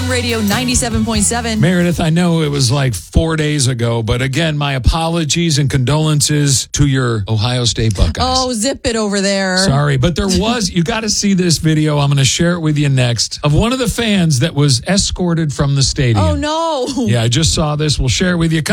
FM Radio 97.7. Meredith, I know it was like 4 days ago, but again, my apologies and condolences to your Ohio State Buckeyes. Oh, zip it over there. Sorry, but there was, you got to see this video. I'm going to share it with you next, of one of the fans that was escorted from the stadium. Oh, no. Yeah, I just saw this. We'll share it with you.